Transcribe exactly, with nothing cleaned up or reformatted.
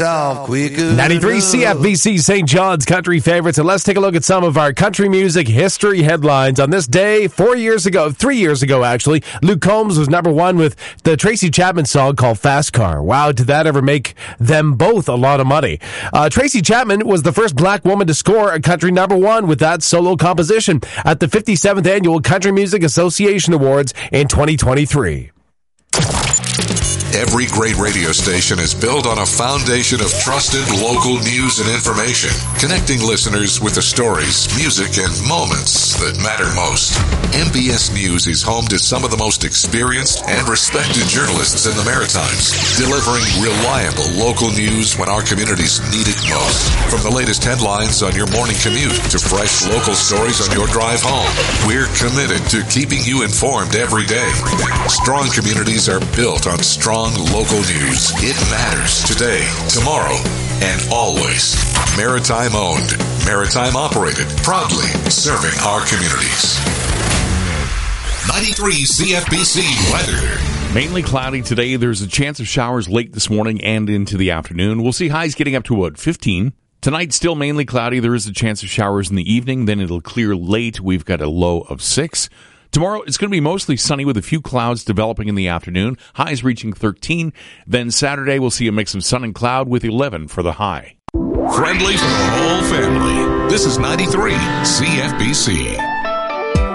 ninety-three C F B C Saint John's Country Favorites, and let's take a look at some of our country music history headlines. On this day, four years ago, three years ago actually, Luke Combs was number one with the Tracy Chapman song called Fast Car. Wow, did that ever make them both a lot of money. Uh, Tracy Chapman was the first black woman to score a country number one with that solo composition at the fifty-seventh Annual Country Music Association Awards in twenty twenty-three. Every great radio station is built on a foundation of trusted local news and information, connecting listeners with the stories, music, and moments that matter most. M B S News is home to some of the most experienced and respected journalists in the Maritimes, delivering reliable local news when our communities need it most. From the latest headlines on your morning commute to fresh local stories on your drive home, we're committed to keeping you informed every day. Strong communities are built on strong local news. It matters today, tomorrow, and always. Maritime owned, Maritime operated, proudly serving our communities. ninety-three C F B C weather. Mainly cloudy today. There's a chance of showers late this morning and into the afternoon. We'll see highs getting up to about fifteen. Tonight, still mainly cloudy. There is a chance of showers in the evening. Then it'll clear late. We've got a low of six. Tomorrow, it's going to be mostly sunny with a few clouds developing in the afternoon, highs reaching thirteen. Then Saturday, we'll see a mix of sun and cloud with eleven for the high. Friendly for the whole family. This is ninety-three C F B C.